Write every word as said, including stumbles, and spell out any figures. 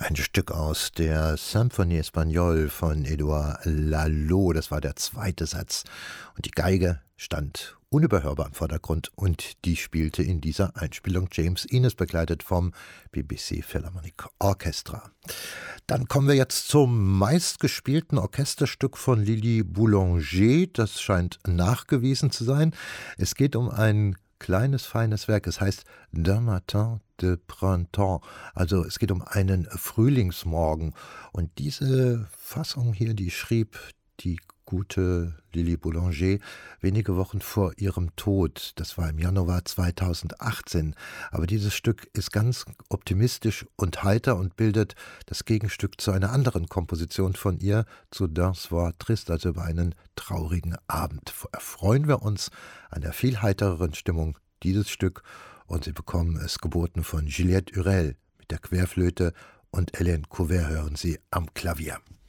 Ein Stück aus der Symphonie Espagnole von Edouard Lalo, das war der zweite Satz. Und die Geige stand unüberhörbar im Vordergrund und die spielte in dieser Einspielung James Innes, begleitet vom B B C Philharmonic Orchestra. Dann kommen wir jetzt zum meistgespielten Orchesterstück von Lili Boulanger. Das scheint nachgewiesen zu sein. Es geht um ein kleines, feines Werk. Es heißt D'un matin de printemps. Also es geht um einen Frühlingsmorgen. Und diese Fassung hier, die schrieb die gute Lili Boulanger wenige Wochen vor ihrem Tod. Das war im Januar zweitausendachtzehn. Aber dieses Stück ist ganz optimistisch und heiter und bildet das Gegenstück zu einer anderen Komposition von ihr, zu D'un soir triste, also über einen traurigen Abend. Erfreuen wir uns an der viel heitereren Stimmung dieses Stück, und Sie bekommen es geboten von Juliette Hurel mit der Querflöte, und Hélène Couvert hören Sie am Klavier.